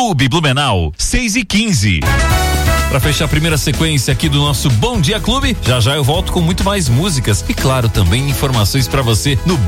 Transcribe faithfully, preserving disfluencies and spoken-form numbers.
Clube Blumenau, seis e quinze. Para fechar a primeira sequência aqui do nosso Bom Dia Clube, já já eu volto com muito mais músicas e claro também informações para você no